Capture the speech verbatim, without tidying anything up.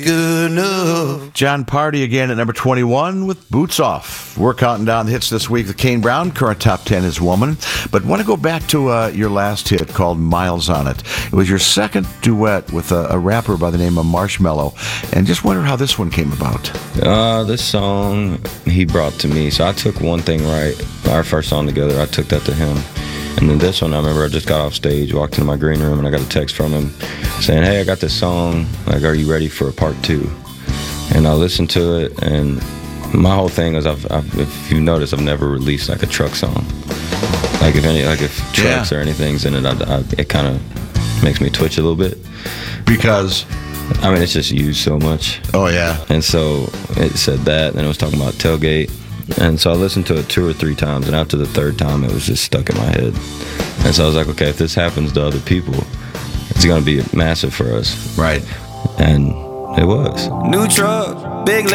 good enough. John Party again at number twenty-one with Boots Off. We're counting down the hits this week. The Kane Brown current top ten is Woman. But want to go back to uh, your last hit called Miles on It. It was your second duet with a, a rapper by the name of Marshmello. And just wonder how this one came about. Uh, this song he brought to me. So I took One Thing Right, our first song together. I took that to him. And then this one, I remember I just got off stage, walked into my green room, and I got a text from him saying, hey, I got this song. Like, are you ready for a part two? And I listened to it, and my whole thing is, I've, I've, if you notice, I've never released like a truck song. Like if any, like if trucks Yeah. or anything's in it, I, I, it kind of makes me twitch a little bit. Because, I mean, it's just used so much. oh yeah. And so it said that, and it was talking about tailgate. And so I listened to it two or three times, and after the third time, it was just stuck in my head. And so I was like, okay, if this happens to other people, it's going to be massive for us. Right. And it was. New truck, big